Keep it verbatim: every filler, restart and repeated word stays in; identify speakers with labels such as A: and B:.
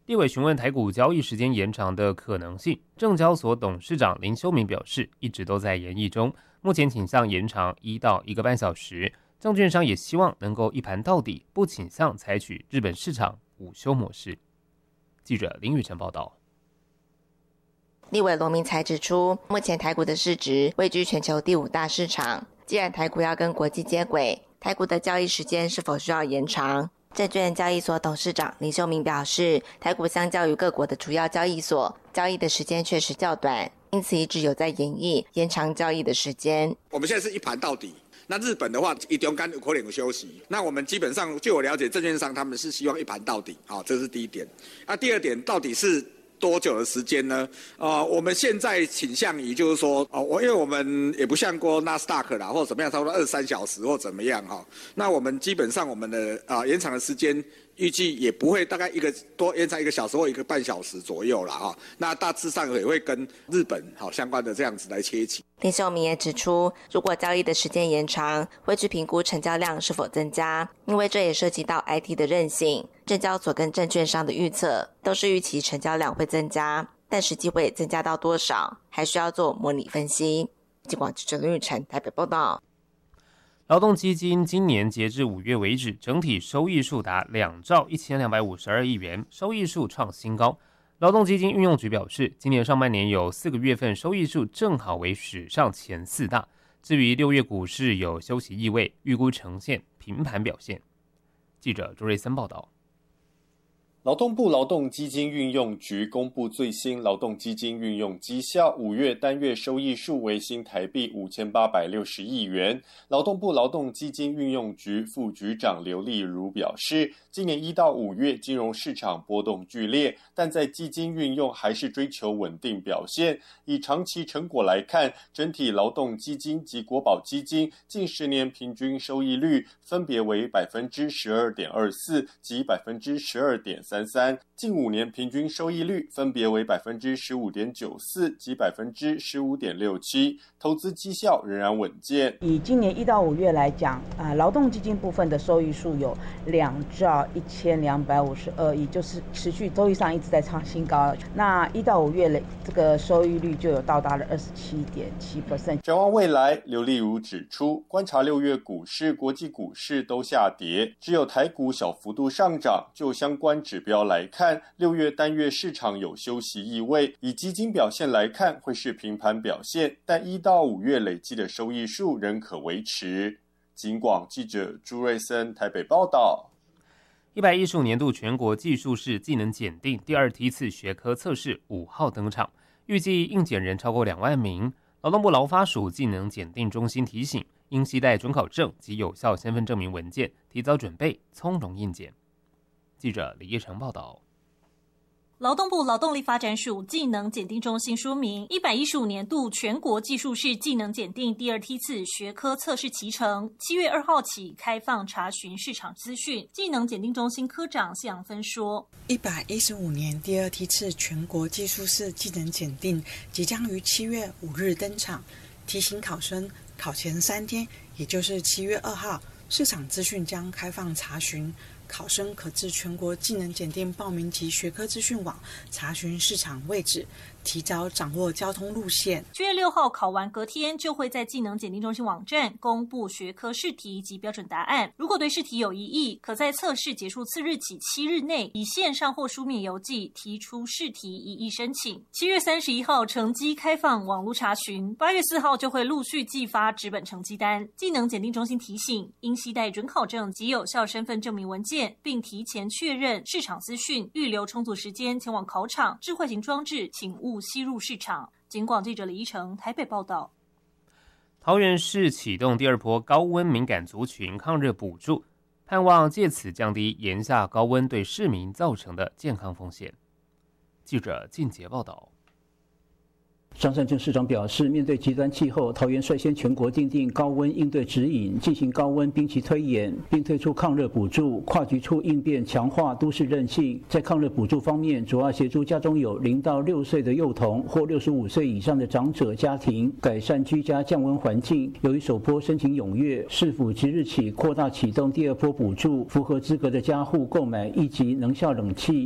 A: 立委询问台股交易时间延长的可能性，证交所董事长林修明表示，一直都在研议中，目前倾向延长一到一个半小时。证券商也希望能够一盘到底，不倾向采取日本市场午休模式。记者林宇晨报道。
B: 立委罗明才指出，目前台股的市值位居全球第五大市场，既然台股要跟国际接轨，台股的交易时间是否需要延长？证券交易所董事长林修明表示，台股相较于各国的主要交易所，交易的时间确实较短，因此一直有在研议延长交易的时间。
C: 我们现在是一盘到底。那日本的话，一中间有可能有休息。那我们基本上，据我了解，证券商他们是希望一盘到底，好，这是第一点。那第二点，到底是多久的时间呢？呃，我们现在倾向于就是说，哦，我因为我们也不像过纳斯达克啦，或者怎么样，差不多二十三小时或怎么样哈。那我们基本上我们的啊、呃、延长的时间。预计也不会大概一个多延长一个小时或一个半小时左右啦哈，那大致上也会跟日本好相关的这样子来切齐。
B: 林秀明也指出，如果交易的时间延长，会去评估成交量是否增加，因为这也涉及到 I T 的韧性。证交所跟证券商的预测都是预期成交量会增加，但实际会增加到多少，还需要做模拟分析。尽管记者林宇晨台北报道。
A: 劳动基金今年截至五月为止，整体收益数达两兆一千两百五十二亿元，收益数创新高。劳动基金运用局表示，今年上半年有四个月份收益数正好为史上前四大。至于六月股市有休息意味，预估呈现平盘表现。记者朱瑞森报道。
D: 劳动部劳动基金运用局公布最新劳动基金运用绩效，五月单月收益数为新台币五千八百六十亿元。劳动部劳动基金运用局副局长刘丽如表示，今年一到五月金融市场波动剧烈，但在基金运用还是追求稳定表现。以长期成果来看，整体劳动基金及国保基金近十年平均收益率分别为百分之十二点二四及百分之十二点三三，近五年平均收益率分别为百分之十五点九四及百分之十五点六七，投资绩效仍然稳健。
E: 以今年一到五月来讲，啊、呃，劳动基金部分的收益数有两兆一千两百五十二亿，就是持续收益上一直在创新高。那一到五月嘞，这个收益率就有到达了二十七点七 percent。
D: 展望未来，刘丽如指出，观察六月股市、国际股市都下跌，只有台股小幅度上涨。就相关指标来看，六月单月市场有休息意味。以基金表现来看，会是平盘表现，但一到五月累计的收益数仍可维持。警广记者朱瑞森台北报道。
A: 一百一十五年度全国技术士技能检定第二梯次学科测试五号登场，预计应检人超过两万名。劳动部劳发署技能检定中心提醒，应携带准考证及有效身份证明文件，提早准备，从容应检。记者李叶成报道。
F: 劳动部劳动力发展署技能检定中心说明，一百一十五年度全国技术士技能检定第二梯次学科测试期程，七月二号起开放查询市场资讯。技能检定中心科长谢阳芬说，
G: 一百一十五年第二梯次全国技术士技能检定即将于七月五日登场，提醒考生考前三天，也就是七月二号，市场资讯将开放查询。考生可至全国技能检定报名及学科资讯网查询市场位置，提早掌握交通路线。
F: 七月六号考完隔天就会在技能检定中心网站公布学科试题及标准答案。如果对试题有疑义，可在测试结束次日起七日内，以线上或书面邮寄提出试题一一申请。七月三十一号成绩开放网络查询，八月四号就会陆续寄发纸本成绩单。技能检定中心提醒，应携带准考证及有效身份证明文件，并提前确认市场资讯，预留充足时间前往考场。智慧型装置请勿吸入市场。警广记者李依成台北报道。
A: 桃园市启动第二波高温敏感族群抗热补助，盼望借此降低炎夏高温对市民造成的健康风险。记者靳杰报道。
H: 张善政市长表示，面对极端气候，桃园率先全国订定高温应对指引，进行高温兵棋推演，并推出抗热补助。跨局处应变强化都市韧性。在抗热补助方面，主要协助家中有零到六岁的幼童或六十五岁以上的长者家庭改善居家降温环境。由于首波申请踊跃，市府即日起扩大启动第二波补助，符合资格的家户购买一级能效冷气。